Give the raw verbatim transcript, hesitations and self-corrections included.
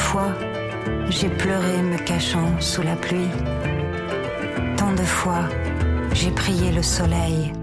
fois, j'ai pleuré me cachant sous la pluie. Tant de fois, j'ai prié le soleil